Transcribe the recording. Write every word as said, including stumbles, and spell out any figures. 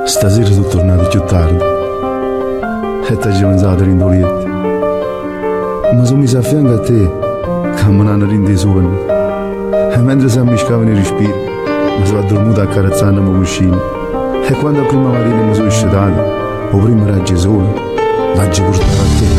Stasera sono tornato più tardi e ti ho mangiato l'indolietto. Ma sono messo a fianco a te, che mi hanno reso sonno. E mentre si ammiscavano i respiri, mi sono addormentato accarezzandomi il cuscino. E quando a prima mattina mi sono scedato, o prima raggio sole, l'ho portato a te.